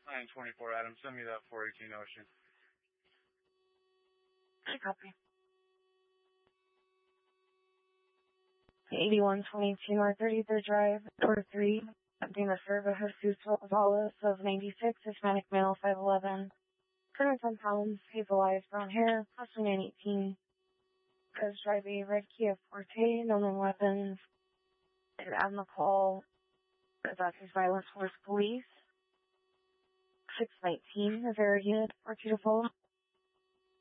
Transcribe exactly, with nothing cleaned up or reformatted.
nine twenty-four Adam, send me that four eighteen Ocean. I copy. eighty-one twenty-two North thirty-third Drive, door three, Dana Serva Jesus Wallace of ninety-six, Hispanic male, five eleven. Current ten pounds, hazel eyes, brown hair, possibly nine eighteen. Does drive a red Kia Forte, no known weapons. And on the call, that's his violence towards police. six nineteen, a variant, or two to full.